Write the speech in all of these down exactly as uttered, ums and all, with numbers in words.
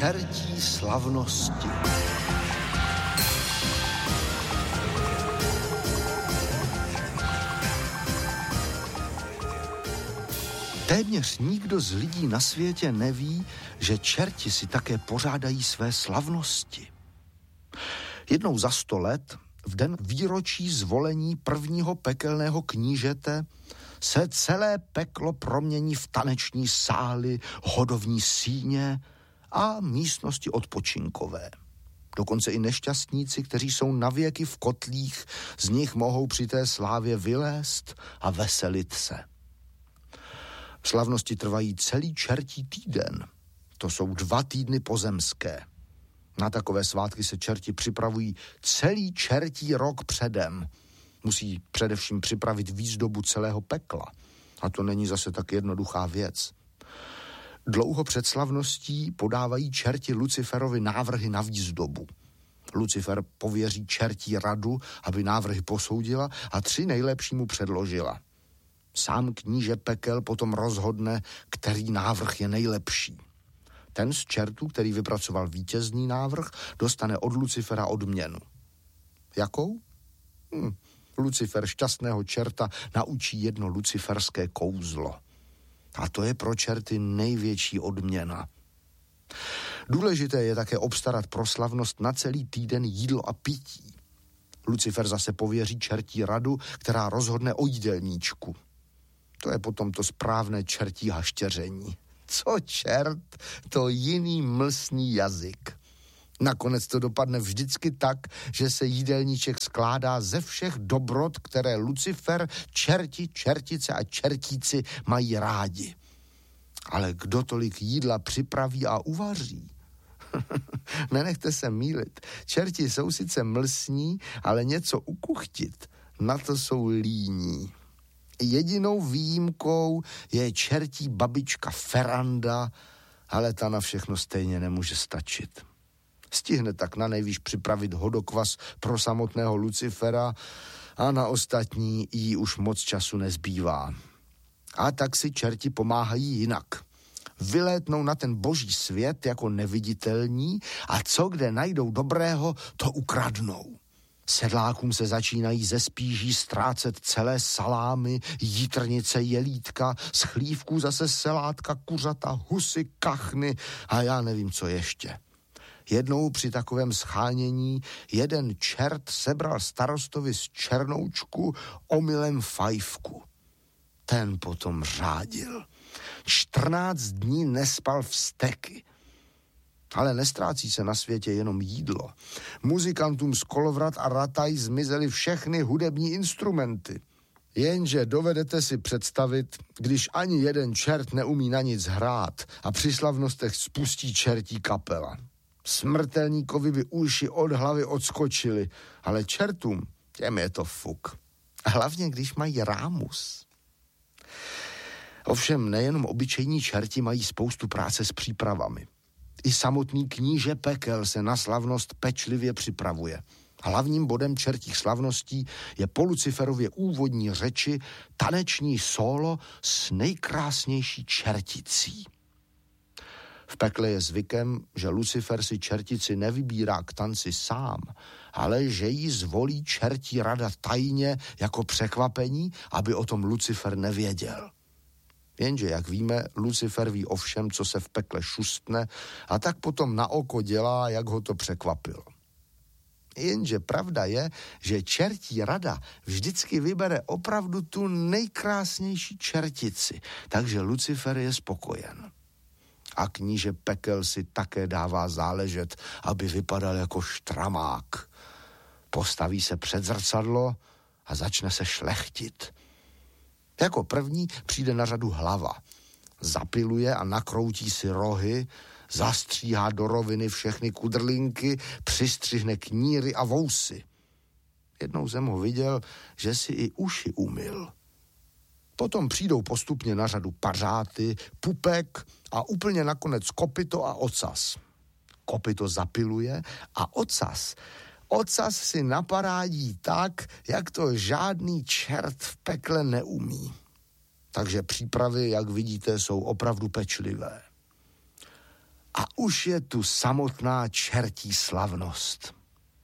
čertí slavnosti. Téměř nikdo z lidí na světě neví, že čerti si také pořádají své slavnosti. Jednou za sto let, v den výročí zvolení prvního pekelného knížete, se celé peklo promění v taneční sály, hodovní síně a místnosti odpočinkové. Dokonce i nešťastníci, kteří jsou navěky v kotlích, z nich mohou při té slávě vylézt a veselit se. Slavnosti trvají celý čertí týden. To jsou dva týdny pozemské. Na takové svátky se čerti připravují celý čertí rok předem. Musí především připravit výzdobu celého pekla. A to není zase tak jednoduchá věc. Dlouho před slavností podávají čerti Luciferovi návrhy na výzdobu. Lucifer pověří čertí radu, aby návrhy posoudila a tři nejlepší mu předložila. Sám kníže pekel potom rozhodne, který návrh je nejlepší. Ten z čertů, který vypracoval vítězný návrh, dostane od Lucifera odměnu. Jakou? Hm. Lucifer šťastného čerta naučí jedno luciferské kouzlo. A to je pro čerty největší odměna. Důležité je také obstarat pro slavnost na celý týden jídlo a pití. Lucifer zase pověří čertí radu, která rozhodne o jídelníčku. To je potom to správné čertí haštěření. Co čert, to jiný mlsný jazyk. Nakonec to dopadne vždycky tak, že se jídelníček skládá ze všech dobrot, které Lucifer, čerti, čertice a čertíci mají rádi. Ale kdo tolik jídla připraví a uvaří? Nenechte se mýlit. Čerti jsou sice mlsní, ale něco ukuchtit, na to jsou líní. Jedinou výjimkou je čertí babička Feranda, ale ta na všechno stejně nemůže stačit. Stihne tak na nejvýš připravit hodokvas pro samotného Lucifera a na ostatní jí už moc času nezbývá. A tak si čerti pomáhají jinak. Vylétnou na ten boží svět jako neviditelní a co kde najdou dobrého, to ukradnou. Sedlákům se začínají ze spíží ztrácet celé salámy, jitrnice, jelítka, z chlívků zase selátka, kuřata, husy, kachny a já nevím, co ještě. Jednou při takovém schánění jeden čert sebral starostovi z Černoučku omylem fajfku. Ten potom řádil. čtrnáct dní nespal vzteky. Ale nestrácí se na světě jenom jídlo. Muzikantům z Kolovrat a Rataj zmizely všechny hudební instrumenty. Jenže dovedete si představit, když ani jeden čert neumí na nic hrát a při slavnostech spustí čertí kapela. Smrtelníkovi by uši od hlavy odskočily, ale čertům, těm je to fuk. A hlavně, když mají rámus. Ovšem nejenom obyčejní čerti mají spoustu práce s přípravami. I samotný kníže pekel se na slavnost pečlivě připravuje. Hlavním bodem čertích slavností je po Luciferově úvodní řeči taneční sólo s nejkrásnější čerticí. V pekle je zvykem, že Lucifer si čertici nevybírá k tanci sám, ale že ji zvolí čertí rada tajně jako překvapení, aby o tom Lucifer nevěděl. Jenže, jak víme, Lucifer ví o všem, co se v pekle šustne a tak potom na oko dělá, jak ho to překvapilo. Jenže pravda je, že čertí rada vždycky vybere opravdu tu nejkrásnější čertici, takže Lucifer je spokojen. A kníže pekel si také dává záležet, aby vypadal jako štramák. Postaví se před zrcadlo a začne se šlechtit. Jako první přijde na řadu hlava. Zapiluje a nakroutí si rohy, zastříhá do roviny všechny kudrlinky, přistřihne kníry a vousy. Jednou jsem ho viděl, že si i uši umyl. Potom přijdou postupně na řadu pařáty, pupek a úplně nakonec kopyto a ocas. Kopyto zapiluje a ocas, ocas si naparádí tak, jak to žádný čert v pekle neumí. Takže přípravy, jak vidíte, jsou opravdu pečlivé. A už je tu samotná čertí slavnost.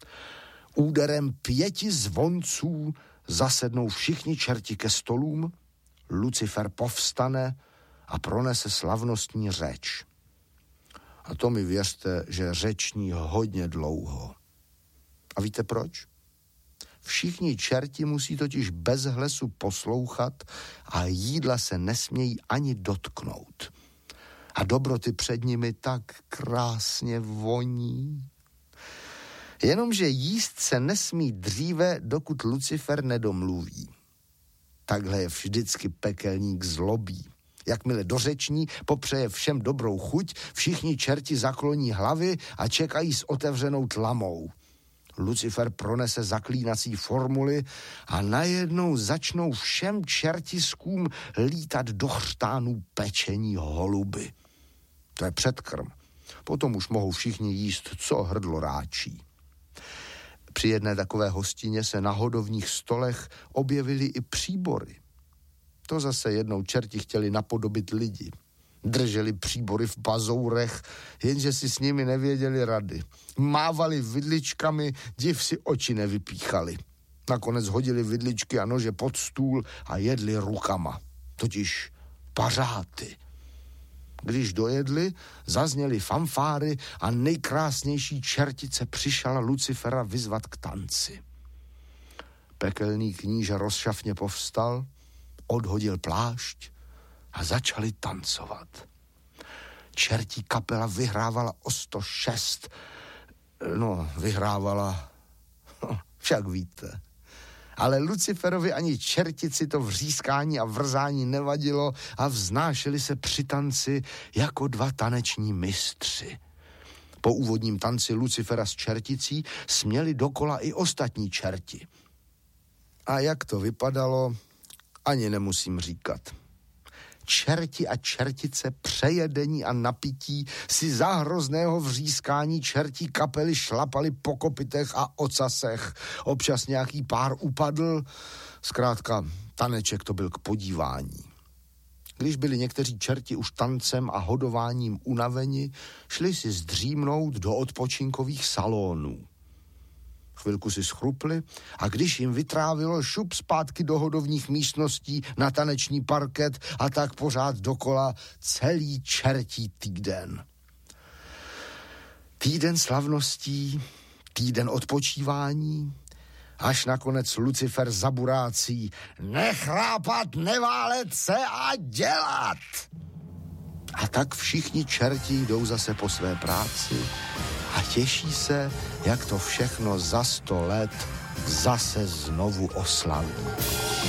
Úderem pěti zvonců zasednou všichni čerti ke stolům, Lucifer povstane a pronese slavnostní řeč. A to mi věřte, že řeční hodně dlouho. A víte proč? Všichni čerti musí totiž bez hlesu poslouchat a jídla se nesmějí ani dotknout. A dobroty před nimi tak krásně voní. Jenomže jíst se nesmí dříve, dokud Lucifer nedomluví. Takhle je vždycky pekelník zlobí. Jakmile dořeční, popřeje všem dobrou chuť, všichni čerti zakloní hlavy a čekají s otevřenou tlamou. Lucifer pronese zaklínací formuly a najednou začnou všem čertiskům lítat do chřtánů pečení holuby. To je předkrm. Potom už mohou všichni jíst, co hrdlo ráčí. Při jedné takové hostině se na hodovních stolech objevily i příbory. To zase jednou čerti chtěli napodobit lidi. Drželi příbory v bazourech, jenže si s nimi nevěděli rady. Mávali vidličkami, div si oči nevypíchali. Nakonec hodili vidličky a nože pod stůl a jedli rukama. Totiž pařáty. Když dojedli, zazněly fanfáry a nejkrásnější čertice přišla Lucifera vyzvat k tanci. Pekelný kníže rozšafně povstal, odhodil plášť a začali tancovat. Čertí kapela vyhrávala o sto šest. No, vyhrávala, však víte. Ale Luciferovi ani čertici to vřískání a vrzání nevadilo a vznášeli se při tanci jako dva taneční mistři. Po úvodním tanci Lucifera s čerticí směli dokola i ostatní čerti. A jak to vypadalo, ani nemusím říkat. Čerti a čertice přejedení a napití si za hrozného vřískání čertí kapely šlapali po kopitech a ocasech. Občas nějaký pár upadl, zkrátka taneček to byl k podívání. Když byli někteří čerti už tancem a hodováním unaveni, šli si zdřímnout do odpočinkových salonů. Chvilku si schrupli a když jim vytrávilo, šup zpátky do hodovních místností na taneční parket a tak pořád dokola celý čertí týden. Týden slavností, týden odpočívání, až nakonec Lucifer zaburácí nechrápat, neválet se a dělat. A tak všichni čerti jdou zase po své práci a těší se, jak to všechno za sto let zase znovu oslaví.